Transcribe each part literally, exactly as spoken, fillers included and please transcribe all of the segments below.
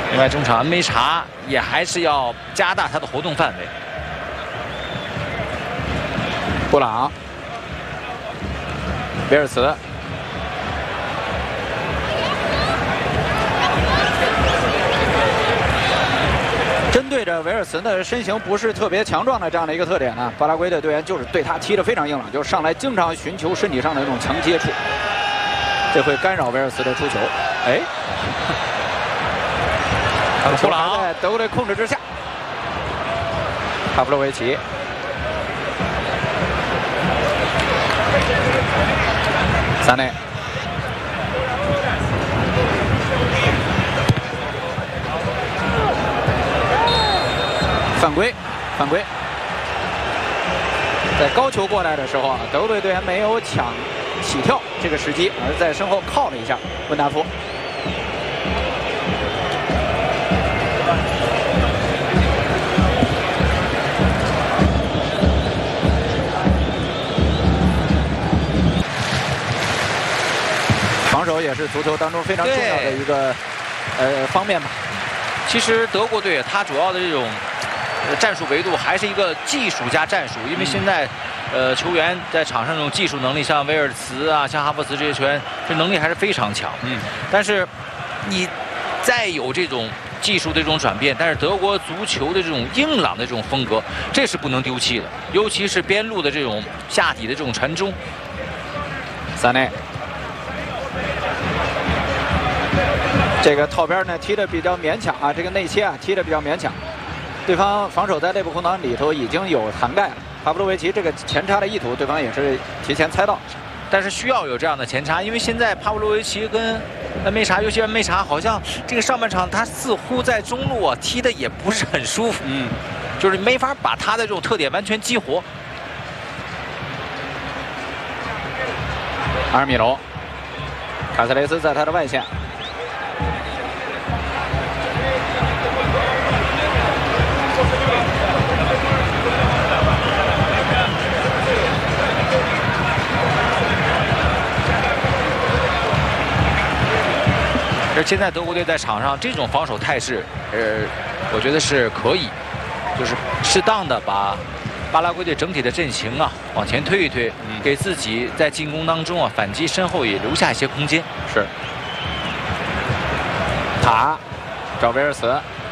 另外，中场恩梅查也还是要加大他的活动范围。 布朗、维尔茨。 针对着维尔茨的身形不是特别强壮的这样的一个特点呢，巴拉圭的队员就是对他踢得非常硬朗，就上来经常寻求身体上的那种强接触，这会干扰维尔茨的出球。哎， 布朗在德国队控制之下，帕夫洛维奇，萨内。 犯规，犯规！在高球过来的时候啊，德国队队员没有抢起跳这个时机，而在身后靠了一下温达夫。防守也是足球当中非常重要的一个呃方面吧。 其实德国队他主要的这种。 战术维度还是一个技术加战术，因为现在，呃，球员在场上这种技术能力，像威尔茨啊，像哈弗茨这些球员，这能力还是非常强。嗯，但是你再有这种技术的这种转变，但是德国足球的这种硬朗的这种风格，这是不能丢弃的，尤其是边路的这种下底的这种传中。 萨内，这个套边呢踢得比较勉强啊，这个内切啊踢得比较勉强。 对方防守在内部空档里头已经有涵盖了，帕布洛维奇这个前插的意图，对方也是提前猜到， 但是需要有这样的前插，因为现在帕布洛维奇跟恩梅查，尤其恩梅查，好像这个上半场他似乎在中路啊踢的也不是很舒服，嗯，就是没法把他的这种特点完全激活。 阿尔米隆，卡塞雷斯在他的外线。 而现在德国队在场上这种防守态势，呃，我觉得是可以，就是适当的把巴拉圭队整体的阵型啊往前推一推，嗯、给自己在进攻当中啊反击身后也留下一些空间。 是。塔找维尔茨，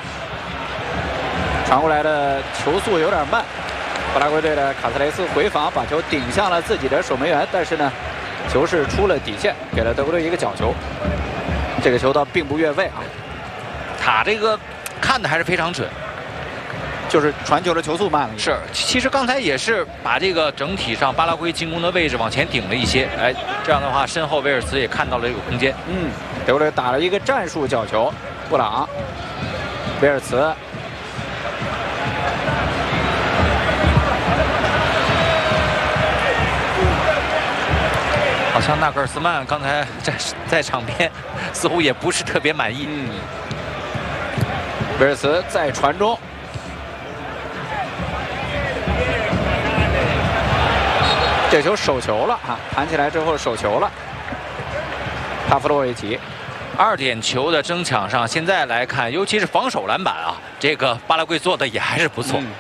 传过来的球速有点慢，巴拉圭队的卡斯雷斯回防把球顶向了自己的守门员，但是呢，球是出了底线，给了德国队一个角球。 这个球倒并不越位啊， 塔这个看的还是非常准， 就是传球的球速慢了。 是，其实刚才也是把这个整体上巴拉圭进攻的位置往前顶了一些，哎，这样的话身后威尔茨也看到了这个空间。 嗯，德国队打了一个战术角球，布朗、威尔茨。 好像纳格尔斯曼刚才在在场边似乎也不是特别满意。 嗯，威尔茨在传中，这球手球了啊！弹起来之后手球了。帕夫洛维奇， 二点球的争抢上，现在来看，尤其是防守篮板啊，这个巴拉圭做的也还是不错。嗯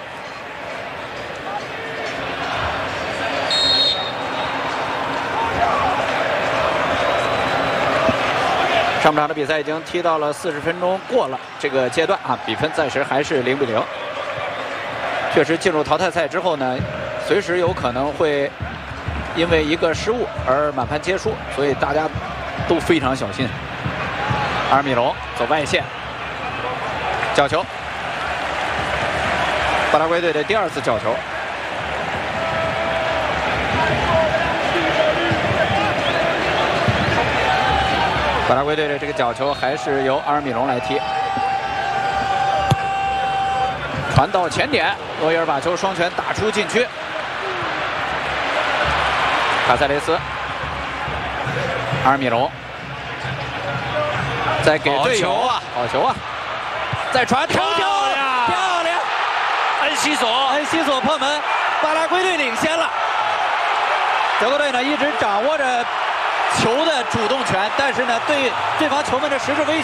上半场的比赛已经踢到了四十分钟过了这个阶段啊，比分暂时还是零比零。确实进入淘汰赛之后呢，随时有可能会因为一个失误而满盘皆输，所以大家都非常小心。阿尔米隆走外线，角球，巴拉圭队的第二次角球。 巴拉圭队的这个角球还是由阿尔米隆来踢，传到前点，诺伊尔把球双拳打出禁区，卡塞雷斯，阿尔米隆，再给队友啊，好球啊，再传头球，漂亮， 恩西索， 恩西索破门，巴拉圭队领先了。德国队呢一直掌握着球的主动权，但是呢对对方球门的实质威胁。